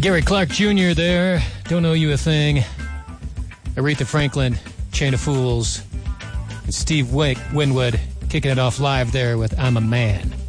Gary Clark Jr. there. Don't Owe You a Thing. Aretha Franklin, Chain of Fools. And Steve Winwood kicking it off live there with I'm a Man.